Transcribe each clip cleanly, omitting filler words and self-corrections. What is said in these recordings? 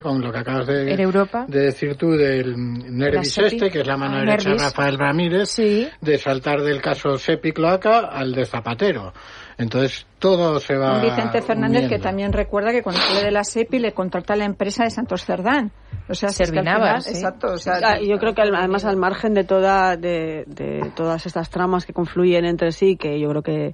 con lo que acabas de decir tú del Nervis que es la mano derecha de Rafael Ramírez, sí, de saltar del caso Sepi Cloaca al de Zapatero. Entonces todo se va Vicente Fernández uniendo. Que también recuerda que cuando sale de la SEPI le contrata a la empresa de Santos Cerdán. O sea, Servinavas, ¿sí? Exacto. O sea, yo creo que además al margen de todas estas tramas que confluyen entre sí, que yo creo que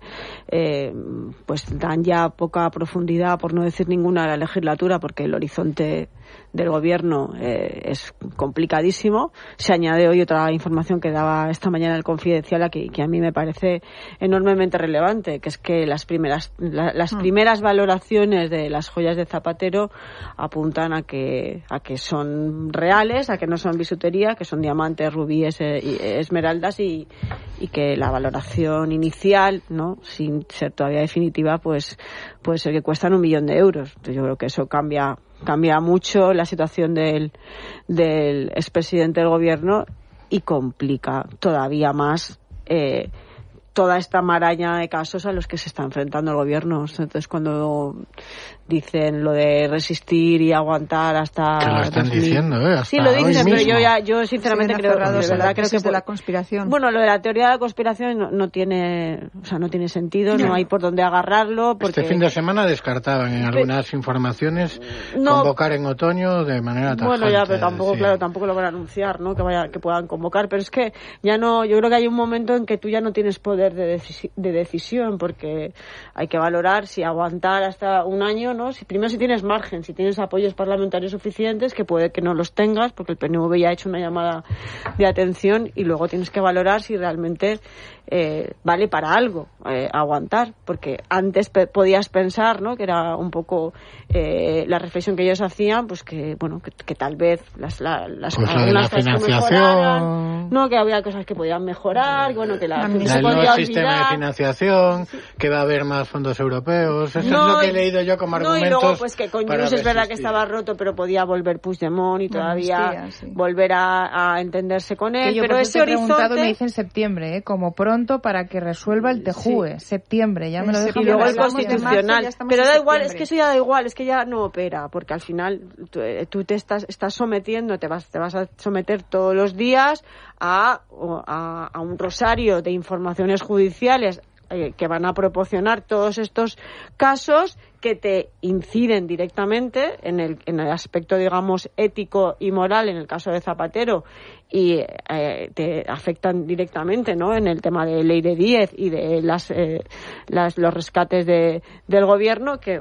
pues dan ya poca profundidad, por no decir ninguna, a la legislatura, porque el horizonte del gobierno es complicadísimo. Se añade hoy otra información que daba esta mañana el Confidencial que a mí me parece enormemente relevante, que es que las primeras valoraciones de las joyas de Zapatero apuntan a que son reales, a que no son bisutería, que son diamantes, rubíes y esmeraldas, y que la valoración inicial, no, sin ser todavía definitiva, pues puede ser que cuestan 1 millón de euros. Entonces yo creo que eso cambia mucho la situación del expresidente del gobierno y complica todavía más toda esta maraña de casos a los que se está enfrentando el gobierno. Entonces, cuando dicen lo de resistir y aguantar hasta... Que lo están diciendo, hasta sí, lo dicen, pero yo sinceramente creo que de la conspiración. Bueno, lo de la teoría de la conspiración no tiene sentido, no hay por dónde agarrarlo. Porque... Este fin de semana descartaban en algunas informaciones convocar en otoño de manera tajante. Bueno, ya, pero tampoco lo van a anunciar, ¿no? Que puedan convocar, pero es que ya no, yo creo que hay un momento en que tú ya no tienes poder de decisión, porque hay que valorar si aguantar hasta un año, ¿no? Si tienes margen, si tienes apoyos parlamentarios suficientes, que puede que no los tengas, porque el PNV ya ha hecho una llamada de atención, y luego tienes que valorar si realmente vale para algo aguantar, porque antes podías pensar, ¿no? Que era un poco la reflexión que ellos hacían, pues que tal vez las pues algunas cosas financiación, no, que había cosas que podían mejorar, que el nuevo sistema de financiación, que va a haber más fondos europeos, eso es lo que he leído yo como argumentos. Y luego pues que con Junts es verdad que estaba roto, pero podía volver Puigdemont y todavía volver a entenderse con él, yo, pero ese horizonte me dicen septiembre, como pronto para que resuelva el TJUE, septiembre, ya me lo dejan. Y luego el Constitucional, pero da igual, es que eso ya da igual, es que ya no opera, porque al final tú te estás sometiendo, te vas a someter todos los días a un rosario de informaciones judiciales que van a proporcionar todos estos casos que te inciden directamente en el aspecto, digamos, ético y moral en el caso de Zapatero, y te afectan directamente, ¿no? En el tema de Ley de 10 y de los rescates del gobierno, que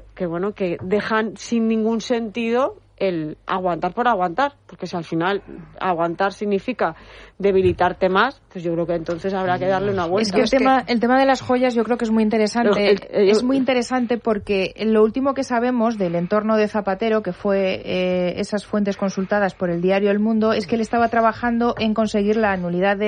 dejan sin ningún sentido el aguantar por aguantar, porque si al final aguantar significa debilitarte más, pues yo creo que entonces habrá que darle una vuelta. Es que el tema de las joyas yo creo que es muy interesante. Es muy interesante porque lo último que sabemos del entorno de Zapatero, que fue esas fuentes consultadas por el diario El Mundo, es que él estaba trabajando en conseguir la nulidad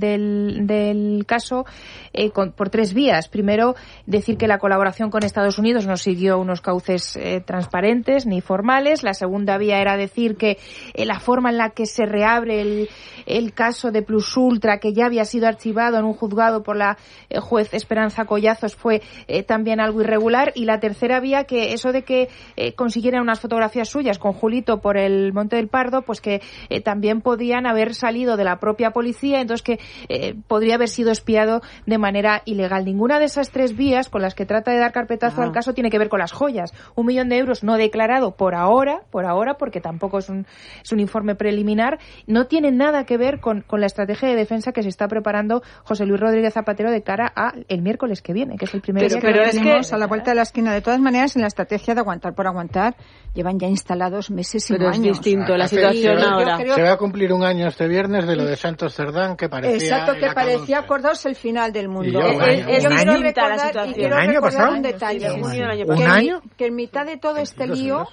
del caso por 3 vías. Primero, decir que la colaboración con Estados Unidos no siguió unos cauces transparentes ni formales. La segunda vía era decir que la forma en la que se reabre el caso de Plus Ultra, que ya había sido archivado en un juzgado por la juez Esperanza Collazos, fue también algo irregular. Y la tercera vía, que eso de que consiguieran unas fotografías suyas con Julito por el Monte del Pardo, pues que también podían haber salido de la propia policía, entonces que podría haber sido espiado de manera ilegal. Ninguna de esas 3 vías con las que trata de dar carpetazo al caso tiene que ver con las joyas. 1 millón de euros no declarado por ahora, porque tampoco es un informe preliminar, no tiene nada que ver con la estrategia de defensa que se está preparando José Luis Rodríguez Zapatero de cara a el miércoles que viene, que es el primer día que tenemos a la vuelta de la esquina. De todas maneras, en la estrategia de aguantar por aguantar llevan ya instalados meses y años. Pero es distinto la situación ahora. Se va a cumplir un año este viernes de lo de Santos Cerdán, que parecía acordarse el final del mundo. Yo quiero recordar un detalle. ¿Un año? Que en mitad de todo este lío,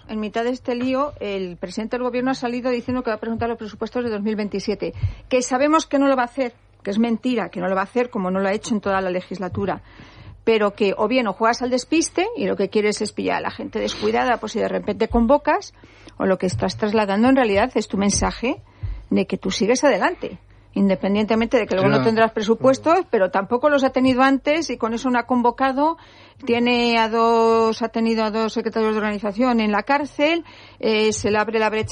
el presidente del gobierno ha salido diciendo que va a presentar los presupuestos de 2027, que sabemos que no lo va a hacer, que es mentira, que no lo va a hacer como no lo ha hecho en toda la legislatura, pero que o bien o juegas al despiste y lo que quieres es pillar a la gente descuidada, pues si de repente convocas, o lo que estás trasladando en realidad es tu mensaje de que tú sigues adelante, independientemente de que luego no tendrás presupuestos, pero tampoco los ha tenido antes y con eso no ha convocado. Ha tenido a dos secretarios de organización en la cárcel, se le abre la brecha